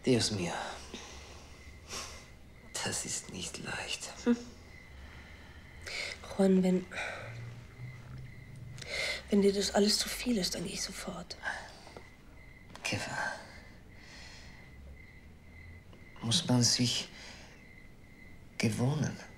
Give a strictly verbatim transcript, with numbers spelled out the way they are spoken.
Dios mio. Das ist nicht leicht. Hm. Juan, wenn... Wenn dir das alles zu viel ist, dann gehe ich sofort. Keffa. Muss man sich gewöhnen.